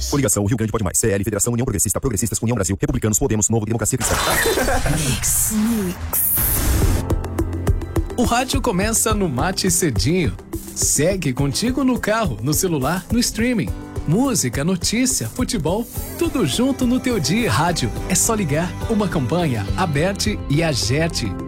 Coligação Rio Grande Pode Mais. CL, Federação União Progressista, Progressistas, União Brasil, Republicanos, Podemos, Novo, Democracia Cristã. Mix. O rádio começa no Mate Cedinho. Segue contigo no carro, no celular, no streaming. Música, notícia, futebol, tudo junto no teu dia. Rádio, é só ligar. Uma campanha, Aberte e Agerte.